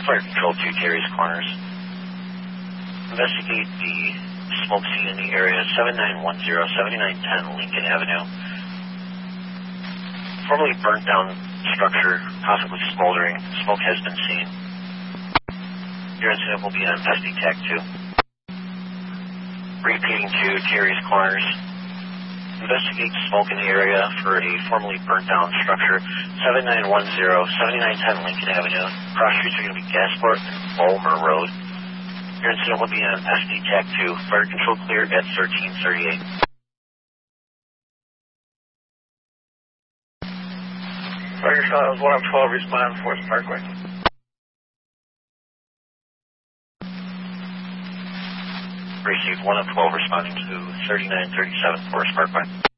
Fire Control 2, Terry's Corners. Investigate the smoke scene in the area, 7910-7910 Lincoln Avenue. Formerly burnt down structure, possibly smoldering. Smoke has been seen. Your incident will be on SD Tech 2. Repeating to Terry's Corners. Investigate smoke in the area for a formerly burnt down structure, 7910-7910 Lincoln Avenue. Cross streets are going to be Gasport and Bulmer Road. Your incident will be on SD Tech 2. Fire Control clear at 1338. Fire Control 1 of 12, respond to Forest Parkway. Received 1 of 12, responding to 3937 Forest Parkway.